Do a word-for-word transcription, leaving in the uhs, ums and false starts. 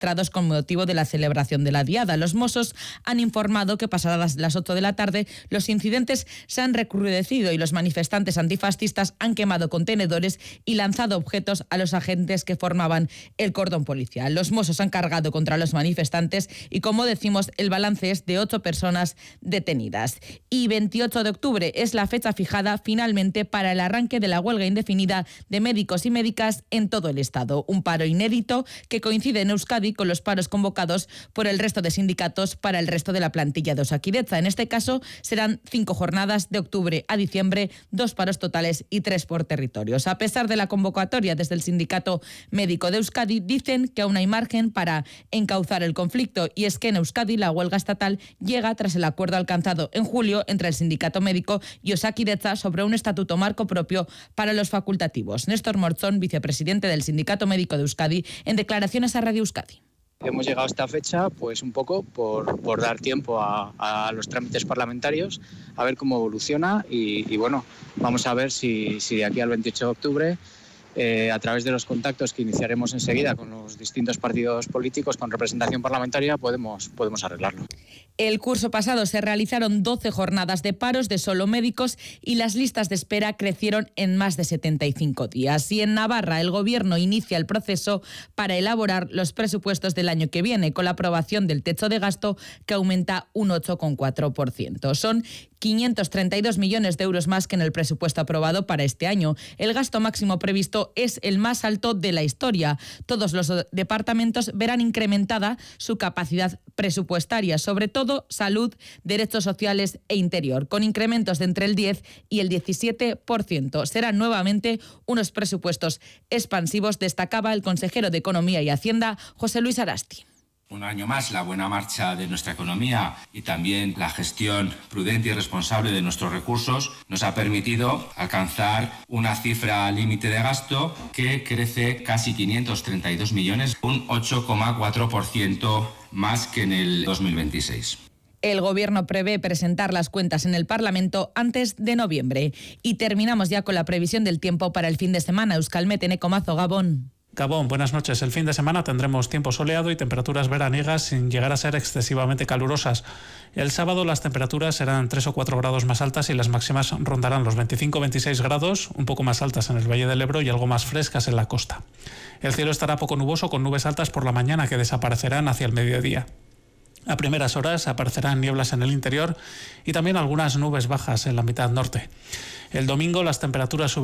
registrados con motivo de la celebración de la Diada. Los Mossos han informado que pasadas las ocho de la tarde los incidentes se han recrudecido y los manifestantes antifascistas han quemado contenedores y lanzado objetos a los agentes que formaban el cordón policial. Los Mossos han cargado contra los manifestantes y, como decimos, el balance es de ocho personas detenidas. Y veintiocho de octubre es la fecha fijada finalmente para el arranque de la huelga indefinida de médicos y médicas en todo el Estado. Un paro inédito que coincide en Euskadi con los paros convocados por el resto de sindicatos para el resto de la plantilla de Osakidetza. En este caso serán cinco jornadas de octubre a diciembre, dos paros totales y tres por territorios. A pesar de la convocatoria desde el Sindicato Médico de Euskadi, dicen que aún hay margen para encauzar el conflicto, y es que en Euskadi la huelga estatal llega tras el acuerdo alcanzado en julio entre el Sindicato Médico y Osakidetza sobre un estatuto marco propio para los facultativos. Néstor Morzón, vicepresidente del Sindicato Médico de Euskadi, en declaraciones a Radio Euskadi. Hemos llegado a esta fecha pues un poco por, por dar tiempo a, a los trámites parlamentarios, a ver cómo evoluciona y, y bueno, vamos a ver si, si de aquí al veintiocho de octubre, eh, a través de los contactos que iniciaremos enseguida con los distintos partidos políticos con representación parlamentaria, podemos, podemos arreglarlo. El curso pasado se realizaron doce jornadas de paros de solo médicos y las listas de espera crecieron en más de setenta y cinco días. Y en Navarra el Gobierno inicia el proceso para elaborar los presupuestos del año que viene, con la aprobación del techo de gasto que aumenta un ocho coma cuatro por ciento. Son quinientos treinta y dos millones de euros más que en el presupuesto aprobado para este año. El gasto máximo previsto es el más alto de la historia. Todos los departamentos verán incrementada su capacidad presupuestaria, sobre todo salud, derechos sociales e interior, con incrementos de entre el diez y el diecisiete por ciento. Serán nuevamente unos presupuestos expansivos, destacaba el consejero de Economía y Hacienda, José Luis Arasti. Un año más, la buena marcha de nuestra economía y también la gestión prudente y responsable de nuestros recursos nos ha permitido alcanzar una cifra límite de gasto que crece casi quinientos treinta y dos millones, un ocho coma cuatro por ciento más que en el dos mil veintiséis. El Gobierno prevé presentar las cuentas en el Parlamento antes de noviembre. Y terminamos ya con la previsión del tiempo para el fin de semana. Euskalmet, Eneko Mazo, Gabón. Gabón, buenas noches. El fin de semana tendremos tiempo soleado y temperaturas veraniegas sin llegar a ser excesivamente calurosas. El sábado las temperaturas serán tres o cuatro grados más altas y las máximas rondarán los veinticinco a veintiséis grados, un poco más altas en el Valle del Ebro y algo más frescas en la costa. El cielo estará poco nuboso con nubes altas por la mañana que desaparecerán hacia el mediodía. A primeras horas aparecerán nieblas en el interior y también algunas nubes bajas en la mitad norte. El domingo las temperaturas subirán